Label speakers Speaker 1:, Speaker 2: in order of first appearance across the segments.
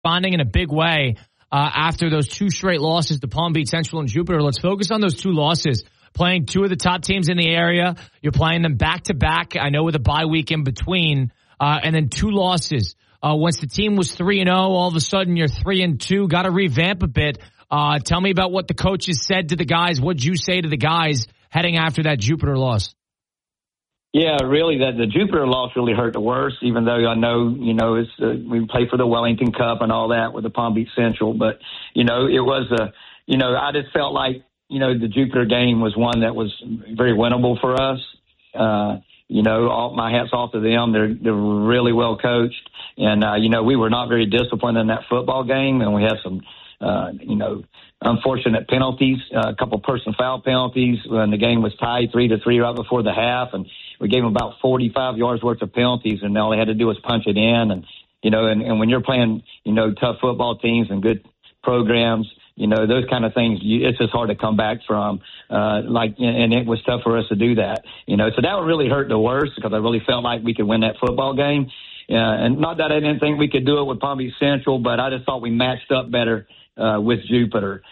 Speaker 1: responding in a big way after those two straight losses to Palm Beach Central and Jupiter. Let's focus on those two losses. Playing two of the top teams in the area. You're playing them back-to-back, I know with a bye week in between, and then two losses. Once the team was 3-0, all of a sudden you're 3-2. Got to revamp a bit. Tell me about what the coaches said to the guys. What'd you say to the guys heading after that Jupiter loss?
Speaker 2: Yeah, really, the Jupiter loss really hurt the worst, even though I know, it's we play for the Wellington Cup and all that with the Palm Beach Central. But, it was I just felt like, the Jupiter game was one that was very winnable for us. All my hats off to them. They're really well coached. And, we were not very disciplined in that football game. And we had some, unfortunate penalties, a couple personal foul penalties when the game was tied 3-3 right before the half. And we gave them about 45 yards worth of penalties, and all they had to do was punch it in. And, and when you're playing, tough football teams and good programs, those kind of things, it's just hard to come back from. And it was tough for us to do that. So that would really hurt the worst because I really felt like we could win that football game. And not that I didn't think we could do it with Palm Beach Central, but I just thought we matched up better with Jupiter.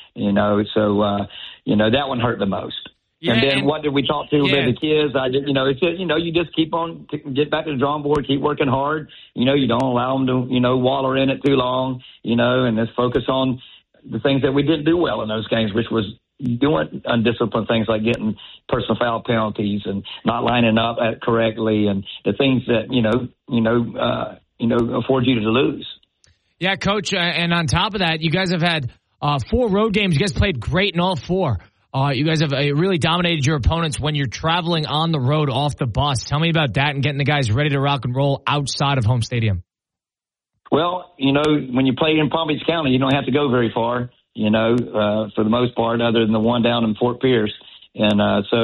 Speaker 2: That one hurt the most. Yeah, and then what did we talk to with the kids? It's just, you just keep on, get back to the drawing board, keep working hard. You don't allow them to, waller in it too long, and just focus on the things that we didn't do well in those games, which was doing undisciplined things like getting personal foul penalties and not lining up correctly, and the things that afford you to lose.
Speaker 1: Yeah, Coach, and on top of that, you guys have had 4 road games. You guys played great in all 4. You guys have really dominated your opponents when you're traveling on the road off the bus. Tell me about that and getting the guys ready to rock and roll outside of home stadium.
Speaker 2: Well, when you play in Palm Beach County, you don't have to go very far, for the most part, other than the one down in Fort Pierce. And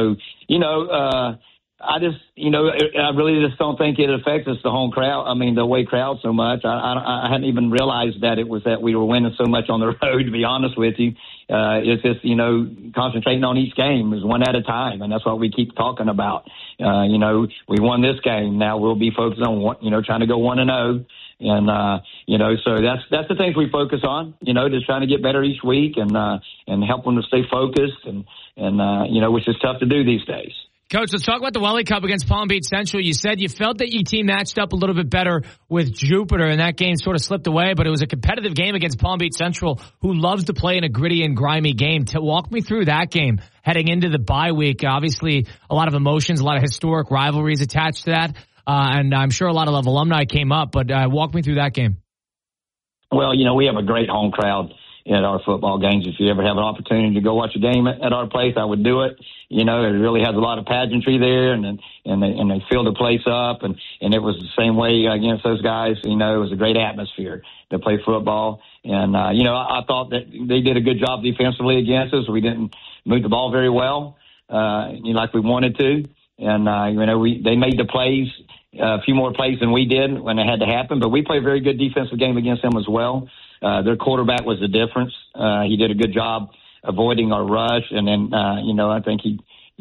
Speaker 2: I just, I really just don't think it affects us, the home crowd. I mean, the away crowd so much. I hadn't even realized that it was that we were winning so much on the road, to be honest with you. It's just, concentrating on each game is one at a time. And that's what we keep talking about. We won this game. Now we'll be focused on, trying to go 1-0. And, so that's the things we focus on, just trying to get better each week and help them to stay focused and which is tough to do these days.
Speaker 1: Coach, let's talk about the Welly Cup against Palm Beach Central. You said you felt that your team matched up a little bit better with Jupiter, and that game sort of slipped away, but it was a competitive game against Palm Beach Central, who loves to play in a gritty and grimy game. To walk me through that game heading into the bye week. Obviously, a lot of emotions, a lot of historic rivalries attached to that, and I'm sure a lot of alumni came up, but walk me through that game.
Speaker 2: Well, we have a great home crowd at our football games. If you ever have an opportunity to go watch a game at our place, I would do it. It really has a lot of pageantry there, and they fill the place up, and it was the same way against those guys. It was a great atmosphere to play football, and I thought that they did a good job defensively against us. We didn't move the ball very well, like we wanted to, and they made the plays, a few more plays than we did when it had to happen, but we played a very good defensive game against them as well. Their quarterback was the difference. He did a good job avoiding our rush, and then I think he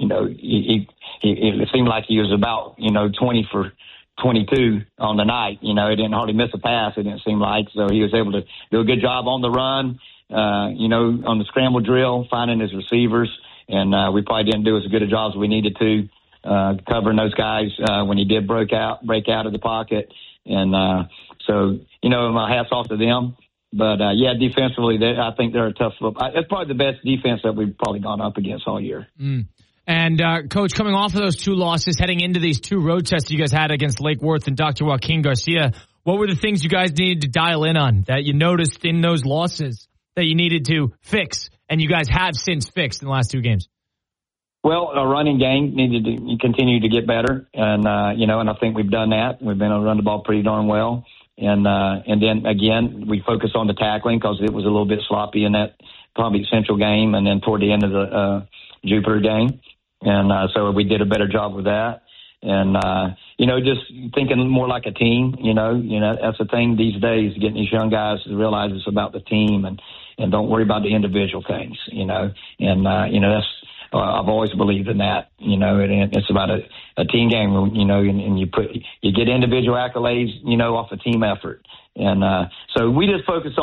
Speaker 2: it seemed like he was about 20 for 22 on the night. He didn't hardly miss a pass. It didn't seem like, so he was able to do a good job on the run. On the scramble drill, finding his receivers, and we probably didn't do as good a job as we needed to covering those guys when he did break out of the pocket, and so my hats off to them. But, defensively, I think they're a tough football. It's probably the best defense that we've probably gone up against all year.
Speaker 1: And, Coach, coming off of those 2 losses, heading into these 2 road tests you guys had against Lake Worth and Dr. Joaquin Garcia, what were the things you guys needed to dial in on that you noticed in those losses that you needed to fix and you guys have since fixed in the last 2 games?
Speaker 2: Well, our running game needed to continue to get better, and I think we've done that. We've been able to run the ball pretty darn well. And then again, we focused on the tackling because it was a little bit sloppy in that Palm Beach Central game, and then toward the end of the Jupiter game, and so we did a better job with that. And just thinking more like a team. That's the thing these days, getting these young guys to realize it's about the team and don't worry about the individual things. And that's I've always believed in that, you know, and it's about a team game, you know, and you get individual accolades, you know, off a team effort. And so we just focus